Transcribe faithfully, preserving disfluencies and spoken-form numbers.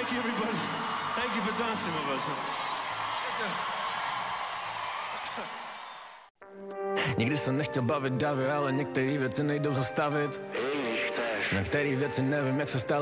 Thank you, everybody. Thank you for dancing with us. Nikdy jsem nechtěl bavit davy, ale některé věci nejdou zastavit. Na některé věci nevím, jak se staly.